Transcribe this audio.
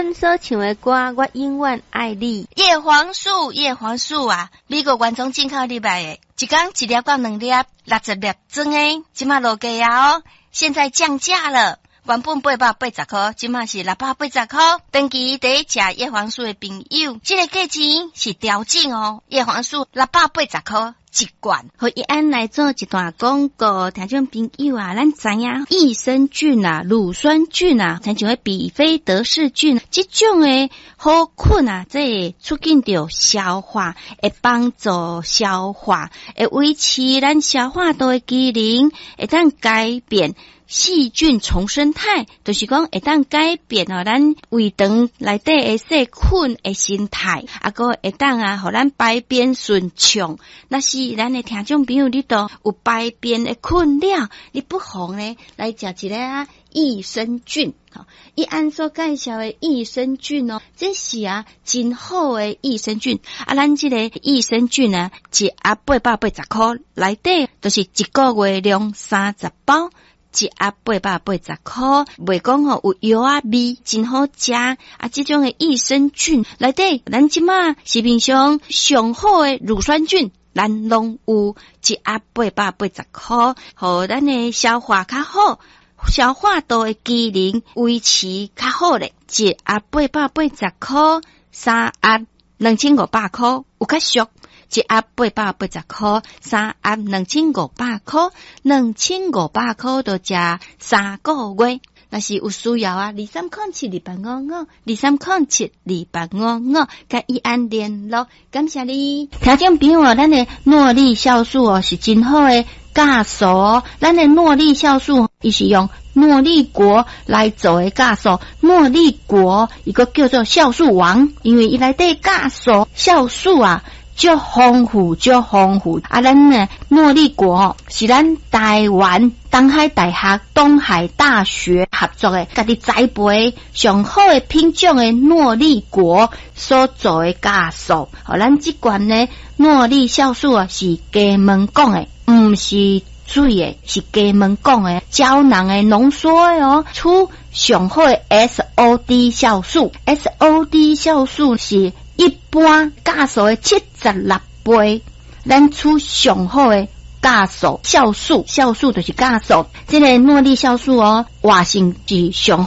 阮所唱的歌，我永远爱你。 叶黄素啊，美国原装进口入来的，一天1粒到2粒，60粒装的，即马落价啊哦，现在降价了。原本880块，即马是680块。长期第一食叶黄素的朋友，这个价钱是调整哦。叶黄素680块一罐。 互伊安来做一段广告，听众朋友啊，咱知影益生菌啊、乳酸菌啊，亲像比菲德氏菌，这种的好菌啊，这会促进着消化，会帮助消化，会维持咱消化道的机能，会当改变细菌重生态，就是讲会当改变咱胃肠内底的细菌的生态，个会当互咱排便顺畅。那是咱的听众朋友，你都有排便的困扰，你不妨呢来食一个益生菌。伊按所介绍的益生菌这是真好的益生菌。咱这个益生菌一盒880块，内底就是一个月量30包。一盒880块，袂讲有药味，真好食。这种的益生菌内底，咱即马市面上上好的乳酸菌，咱拢有一盒880块，互咱的消化较好，消化道的机能维持较好咧。一盒880块，3盒2500块，有较俗。一盒880块，3盒2500块，2500块就食3个月。若是有需要23072855，23072855，甲伊安联络。感谢你，听众朋友咱的诺丽酵素是真好的酵素咱的诺丽酵素，伊是用诺丽果来做的酵素，诺丽果一个叫做酵素王，因为伊内底酵素酵素足丰富。咱呢诺丽果是咱台湾东海大学、东海大学合作的，家己栽培上好的品种的诺丽果所做的酵素。咱这罐呢诺丽酵素是加门讲的，不是水的，是加门讲的，胶囊的浓缩的出上好的 SOD 酵素。SOD 酵素是一般酵素的76倍，咱出上好的酵素，酵素就是酵素。这个诺丽酵素活性是上